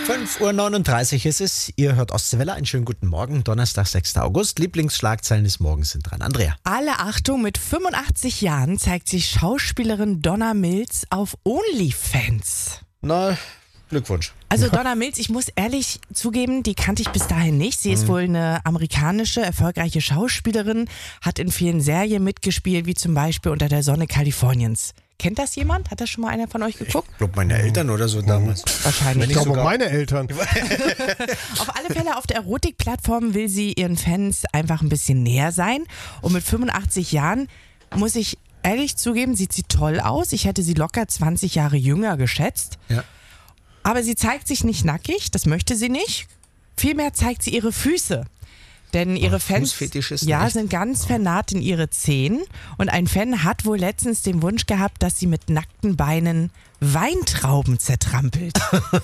5:39 Uhr ist es. Ihr hört Ostseewelle. Einen schönen guten Morgen. Donnerstag, 6. August. Lieblingsschlagzeilen des Morgens sind dran. Andrea. Alle Achtung, mit 85 Jahren zeigt sich Schauspielerin Donna Mills auf OnlyFans. Na, Glückwunsch. Also Donna Mills, ich muss ehrlich zugeben, die kannte ich bis dahin nicht. Sie ist wohl eine amerikanische, erfolgreiche Schauspielerin, hat in vielen Serien mitgespielt, wie zum Beispiel Unter der Sonne Kaliforniens. Kennt das jemand? Hat das schon mal einer von euch geguckt? Ich glaube, meine Eltern oder so damals. Wahrscheinlich. Ich glaube, meine Eltern. Auf alle Fälle auf der Erotikplattform will sie ihren Fans einfach ein bisschen näher sein. Und mit 85 Jahren, muss ich ehrlich zugeben, sieht sie toll aus. Ich hätte sie locker 20 Jahre jünger geschätzt. Ja. Aber sie zeigt sich nicht nackig, das möchte sie nicht. Vielmehr zeigt sie ihre Füße. Denn ihre Fans Fußfetischisten, sind ganz vernarrt in ihre Zehen. Und ein Fan hat wohl letztens den Wunsch gehabt, dass sie mit nackten Beinen Weintrauben zertrampelt.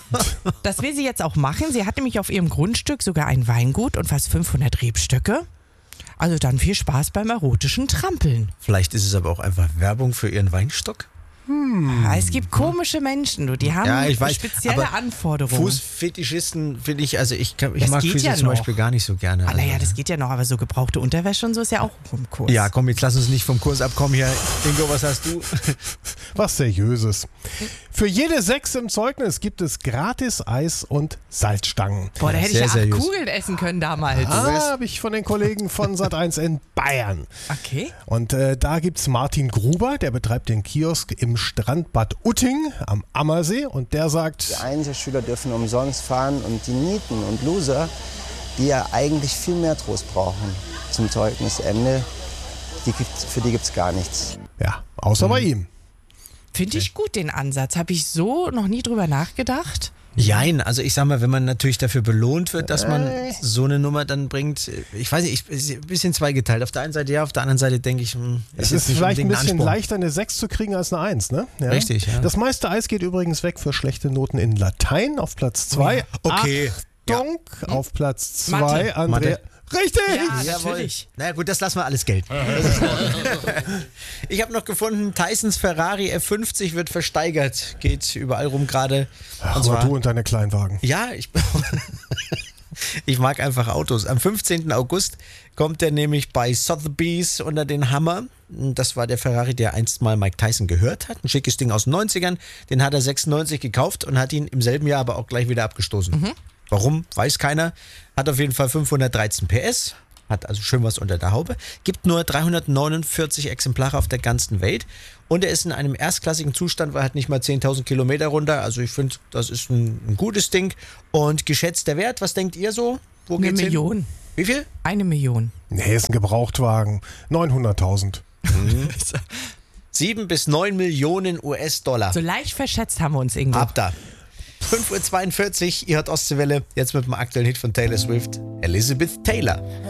Das will sie jetzt auch machen. Sie hat nämlich auf ihrem Grundstück sogar ein Weingut und fast 500 Rebstöcke. Also dann viel Spaß beim erotischen Trampeln. Vielleicht ist es aber auch einfach Werbung für ihren Weinstock. Ja, es gibt komische Menschen, die haben spezielle Anforderungen. Fußfetischisten finde ich, also ich Das mag geht Füße ja zum noch. Beispiel gar nicht so gerne. Ah, naja, das geht ja noch, aber so gebrauchte Unterwäsche und so ist ja auch im Kurs. Ja, komm, jetzt lass uns nicht vom Kurs abkommen hier. Ingo, was hast du? Was Seriöses. Für jede 6 im Zeugnis gibt es gratis Eis und Salzstangen. Boah, da hätte ich Sehr ja 8 seriös. Kugeln essen können damals. Habe ich von den Kollegen von Sat.1 in Bayern. Okay. Und da gibt's Martin Gruber, der betreibt den Kiosk im Strandbad Utting am Ammersee. Und der sagt, Die Einzelschüler dürfen umsonst fahren und die Nieten und Loser, die ja eigentlich viel mehr Trost brauchen zum Zeugnisende, für die gibt's gar nichts. ja, außer bei ihm. Finde ich gut, den Ansatz. Habe ich so noch nie drüber nachgedacht. Jein, also ich sag mal, wenn man natürlich dafür belohnt wird, dass man so eine Nummer dann bringt, ich weiß nicht, ist ein bisschen zweigeteilt. Auf der einen Seite ja, auf der anderen Seite denke ich, Es jetzt ist nicht vielleicht ein unbedingt bisschen Ansporn. leichter, eine 6 zu kriegen als eine 1, ne? Ja. Richtig, ja. Das meiste Eis geht übrigens weg für schlechte Noten in Latein auf Platz 2. Okay. Achtung, auf Platz 2, Mathe. Andrea. Mathe. Richtig! Ja, natürlich. Naja gut, das lassen wir alles gelten. Ich habe noch gefunden, Tysons Ferrari F50 wird versteigert. Geht überall rum gerade. Aber du und deine Kleinwagen. Ja, ich mag einfach Autos. Am 15. August kommt der nämlich bei Sotheby's unter den Hammer. Das war der Ferrari, der einst mal Mike Tyson gehört hat. Ein schickes Ding aus den 90ern. Den hat er 96 gekauft und hat ihn im selben Jahr aber auch gleich wieder abgestoßen. Warum, weiß keiner. Hat auf jeden Fall 513 PS. Hat also schön was unter der Haube. Gibt nur 349 Exemplare auf der ganzen Welt. Und er ist in einem erstklassigen Zustand, weil er hat nicht mal 10.000 Kilometer runter. Also ich finde, das ist ein gutes Ding. Und geschätzt der Wert, was denkt ihr so? Wo Eine geht's hin? Million. Wie viel? 1 Million. Nee, ist ein Gebrauchtwagen. 900.000. 7 bis 9 Millionen US-Dollar. So leicht verschätzt haben wir uns irgendwo. Ab da. 5:42 Uhr, ihr hört Ostseewelle. Jetzt mit dem aktuellen Hit von Taylor Swift, Elizabeth Taylor.